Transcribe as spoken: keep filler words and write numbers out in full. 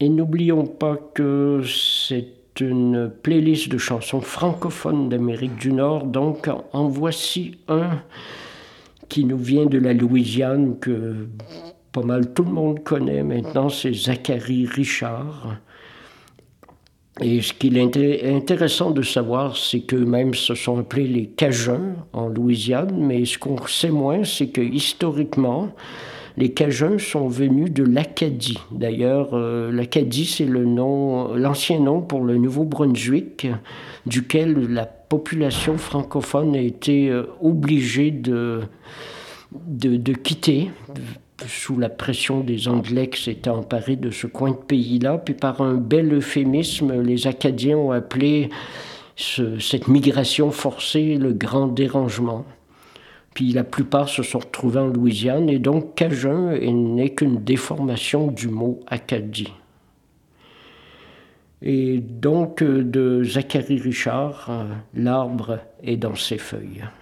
Et n'oublions pas que c'est une playlist de chansons francophones d'Amérique du Nord, donc en voici un qui nous vient de la Louisiane, que pas mal tout le monde connaît maintenant, c'est Zachary Richard. Et ce qu'il est intéressant de savoir, c'est qu'eux-mêmes se sont appelés les Cajuns en Louisiane, mais ce qu'on sait moins, c'est que historiquement, les Cajuns sont venus de l'Acadie. D'ailleurs, euh, l'Acadie, c'est le nom, l'ancien nom pour le Nouveau-Brunswick, duquel la population francophone a été euh, obligée de, de, de quitter, sous la pression des Anglais qui s'étaient emparés de ce coin de pays-là. Puis par un bel euphémisme, les Acadiens ont appelé ce, cette migration forcée le Grand Dérangement. Puis la plupart se sont retrouvés en Louisiane, et donc Cajun n'est qu'une déformation du mot Acadie. Et donc de Zachary Richard, l'arbre est dans ses feuilles.